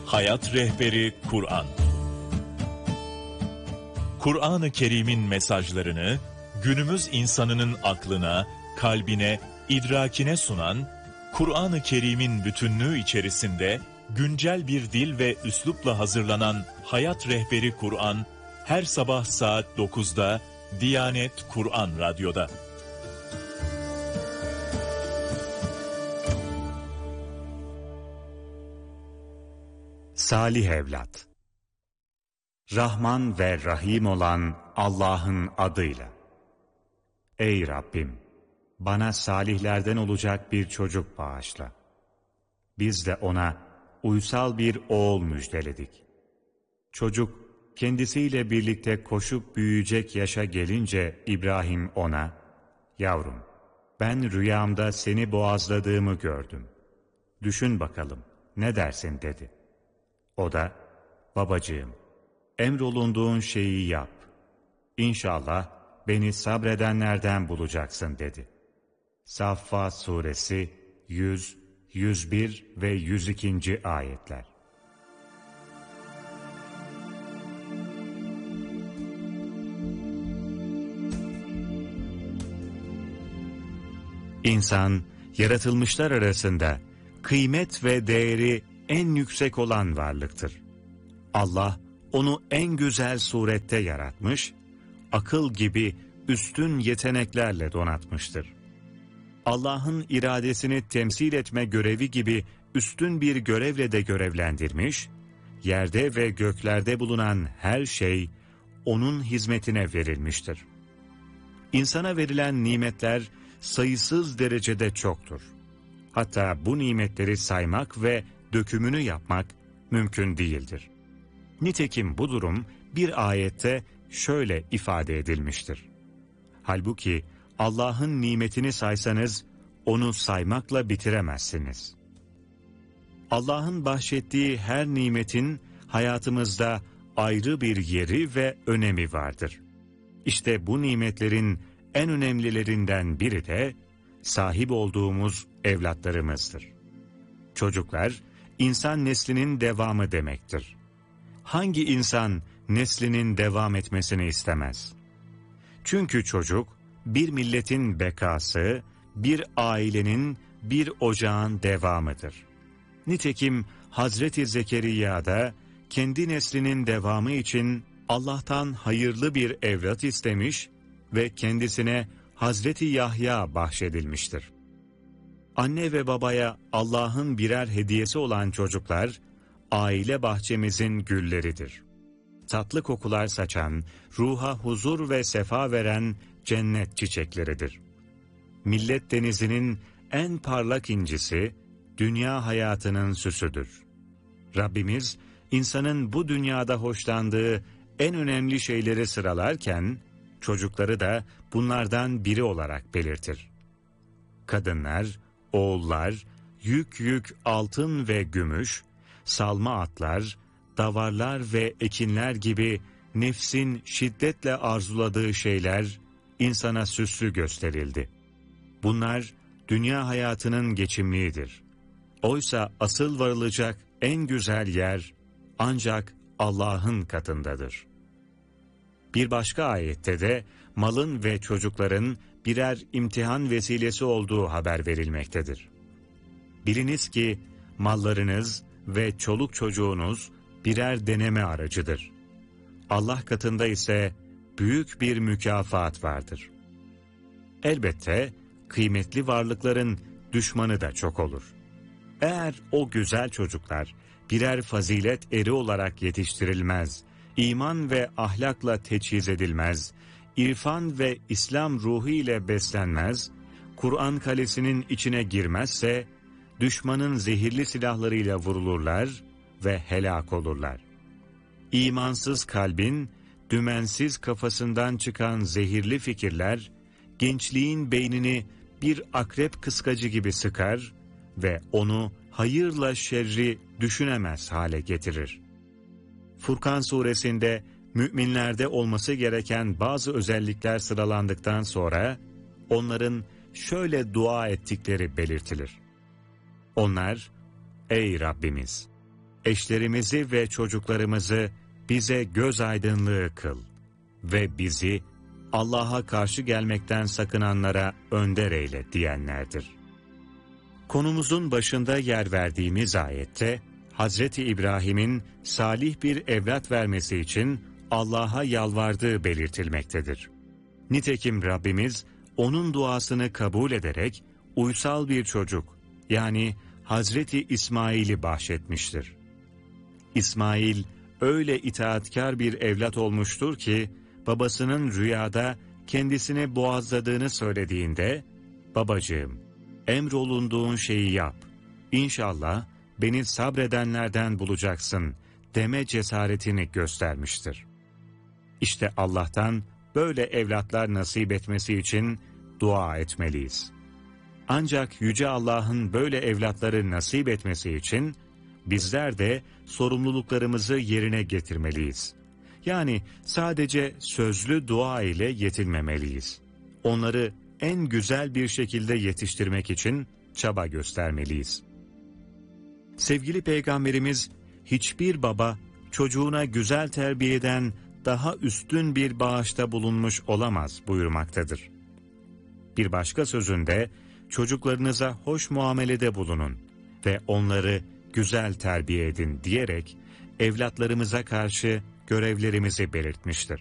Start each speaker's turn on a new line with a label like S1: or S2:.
S1: Hayat Rehberi Kur'an. Kur'an-ı Kerim'in mesajlarını günümüz insanının aklına, kalbine, idrakine sunan, Kur'an-ı Kerim'in bütünlüğü içerisinde güncel bir dil ve üslupla hazırlanan Hayat Rehberi Kur'an, her sabah saat 9'da Diyanet Kur'an Radyo'da.
S2: Salih Evlat. Rahman ve Rahim olan Allah'ın adıyla. Ey Rabbim! Bana salihlerden olacak bir çocuk bağışla. Biz de ona uysal bir oğul müjdeledik. Çocuk kendisiyle birlikte koşup büyüyecek yaşa gelince İbrahim ona, "Yavrum, ben rüyamda seni boğazladığımı gördüm. Düşün bakalım, ne dersin?" dedi. O da, "Babacığım, emrolunduğun şeyi yap. İnşallah beni sabredenlerden bulacaksın," dedi. Saffat Suresi 100, 101 ve 102. ayetler. İnsan, yaratılmışlar arasında kıymet ve değeri en yüksek olan varlıktır. Allah, onu en güzel surette yaratmış, akıl gibi üstün yeteneklerle donatmıştır. Allah'ın iradesini temsil etme görevi gibi üstün bir görevle de görevlendirmiş, yerde ve göklerde bulunan her şey onun hizmetine verilmiştir. İnsana verilen nimetler sayısız derecede çoktur. Hatta bu nimetleri saymak ve dökümünü yapmak mümkün değildir. Nitekim bu durum bir ayette şöyle ifade edilmiştir. Halbuki Allah'ın nimetini saysanız onu saymakla bitiremezsiniz. Allah'ın bahşettiği her nimetin hayatımızda ayrı bir yeri ve önemi vardır. İşte bu nimetlerin en önemlilerinden biri de sahip olduğumuz evlatlarımızdır. Çocuklar, insan neslinin devamı demektir. Hangi insan neslinin devam etmesini istemez? Çünkü çocuk, bir milletin bekası, bir ailenin, bir ocağın devamıdır. Nitekim Hazreti Zekeriya da kendi neslinin devamı için Allah'tan hayırlı bir evlat istemiş ve kendisine Hazreti Yahya bahşedilmiştir. Anne ve babaya Allah'ın birer hediyesi olan çocuklar, aile bahçemizin gülleridir. Tatlı kokular saçan, ruha huzur ve sefa veren cennet çiçekleridir. Millet denizinin en parlak incisi, dünya hayatının süsüdür. Rabbimiz, insanın bu dünyada hoşlandığı en önemli şeyleri sıralarken, çocukları da bunlardan biri olarak belirtir. Kadınlar, oğullar, yük yük altın ve gümüş, salma atlar, davarlar ve ekinler gibi nefsin şiddetle arzuladığı şeyler insana süslü gösterildi. Bunlar dünya hayatının geçimliğidir. Oysa asıl varılacak en güzel yer ancak Allah'ın katındadır. Bir başka ayette de malın ve çocukların birer imtihan vesilesi olduğu haber verilmektedir. Biliniz ki mallarınız ve çoluk çocuğunuz birer deneme aracıdır. Allah katında ise büyük bir mükafat vardır. Elbette kıymetli varlıkların düşmanı da çok olur. Eğer o güzel çocuklar birer fazilet eri olarak yetiştirilmez, iman ve ahlakla teçhiz edilmez, irfan ve İslam ruhu ile beslenmez, Kur'an kalesinin içine girmezse, düşmanın zehirli silahlarıyla vurulurlar ve helak olurlar. İmansız kalbin, dümensiz kafasından çıkan zehirli fikirler, gençliğin beynini bir akrep kıskacı gibi sıkar ve onu hayırla şerri düşünemez hale getirir. Furkan suresinde müminlerde olması gereken bazı özellikler sıralandıktan sonra onların şöyle dua ettikleri belirtilir. Onlar, "Ey Rabbimiz! eşlerimizi ve çocuklarımızı bize göz aydınlığı kıl ve bizi Allah'a karşı gelmekten sakınanlara önder eyle diyenlerdir. Konumuzun başında yer verdiğimiz ayette, Hazreti İbrahim'in salih bir evlat vermesi için Allah'a yalvardığı belirtilmektedir. Nitekim Rabbimiz onun duasını kabul ederek uysal bir çocuk, yani Hazreti İsmail'i bahşetmiştir. İsmail öyle itaatkar bir evlat olmuştur ki, babasının rüyada kendisini boğazladığını söylediğinde, "Babacığım, emrolunduğun şeyi yap, İnşallah beni sabredenlerden bulacaksın" deme cesaretini göstermiştir. İşte Allah'tan böyle evlatlar nasip etmesi için dua etmeliyiz. Ancak Yüce Allah'ın böyle evlatları nasip etmesi için bizler de sorumluluklarımızı yerine getirmeliyiz. Yani sadece sözlü dua ile yetinmemeliyiz. Onları en güzel bir şekilde yetiştirmek için çaba göstermeliyiz. Sevgili Peygamberimiz, hiçbir baba çocuğuna güzel terbiyeden daha üstün bir bağışta bulunmuş olamaz buyurmaktadır. Bir başka sözünde, çocuklarınıza hoş muamelede bulunun ve onları güzel terbiye edin diyerek evlatlarımıza karşı görevlerimizi belirtmiştir.